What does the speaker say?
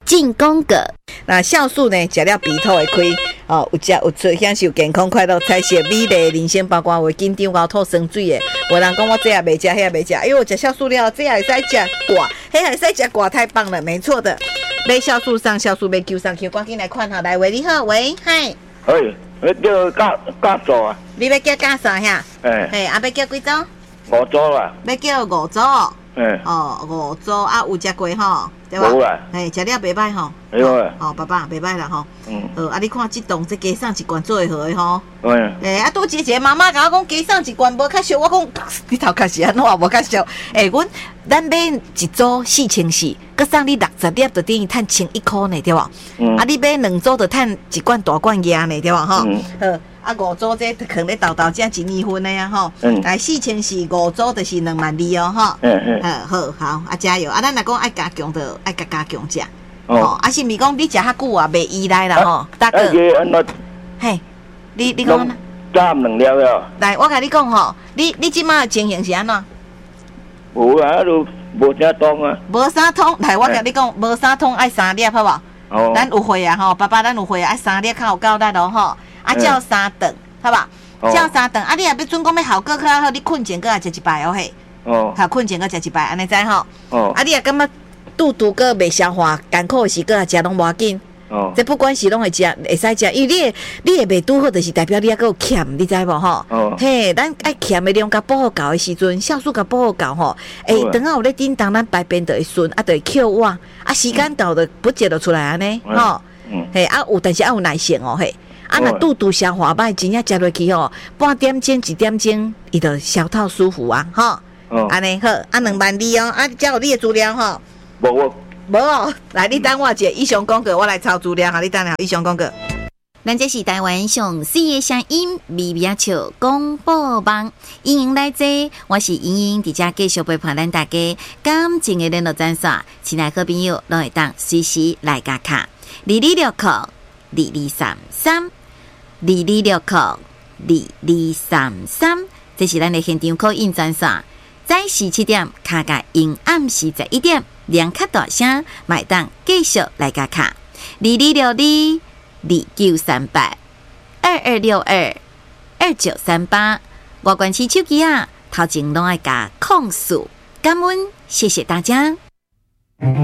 进攻个。那酵素呢，食了鼻头会开哦，有享受健康快乐、彩色美丽人生，包括会紧张熬吐生水的。有人讲我这也袂食，迄也袂食，因为我食酵素了，这也会使食寡，迄也会使食寡，太棒了，没错的。买酵素上，酵素买救上去，赶紧来看哈，来喂，你好，喂，嗨。 你叫加座啊？ 你要叫加啥呀？嘿，要叫几组 ？5组啦。 要叫5组。5组啊，有食过吼，对吧？ 有啦。 嘿，食了袂歹吼。 有啊。 爸爸袂歹啦吼。你看这栋这加上一罐做会好的吼。拄一个妈妈甲我讲加上一罐无较俗，我讲你头壳是安怎无较俗？咱买一组4400，佮送你60粒，就等于赚11块呢，对吧？你买2组就赚一罐大罐椰呢，对吧？吼。5组这可能豆这1年份的呀吼。来4400，5组就是22000哦吼。好，加油！咱若讲爱加强的，爱加强食。是毋是讲你食较久啊，袂依赖啦吼？大哥。嘿，你讲安怎？ giảm能了了。 来，我甲你讲吼，你即马情形是安怎？ 无啊，都无啥通啊。 无啥通，来，我甲你讲，无啥通爱3粒，好无？咱有会啊吼，爸爸，咱有会啊，爱3粒较有够力咯吼。照3顿，好吧？照3顿，你若要准讲要效果较好，你困前个食一摆哦嘿。好，困前个食一摆，安尼知吼？你若感觉肚个袂消化，艰苦的时个食拢无要紧。这不管是拢会食，会使食，因为你会袂拄好，就是代表你还佫有欠，你知无吼？嘿，咱爱欠的量甲补好够的时阵，酵素甲补好够吼，等下有咧叮当，咱排便就会顺，就会扣碗，时间到就不接就出来安尼，吼。嘿，有，但是有耐性哦，嘿。若肚消化歹，真正食落去吼，半点钟、1点钟，伊就消透舒服啊，吼。安尼好，22000哦，才有你的资料吼。无哦，来，你等我一下，以上广告我来抄资料哈，你等下以上广告。咱这是台湾上4个声音微微笑广播网，欢迎来坐，我是莹莹，伫遮继续陪伴咱大家感情的联络专线，亲爱好朋友拢会当随时来加卡22602233，22602233，这是咱的现场call in专线。早时7点，卡甲因暗时11点，两卡大声，买当继续来加卡2262-2268-2262-2938，外关市手机啊，头前拢爱加控诉，感恩，谢谢大家。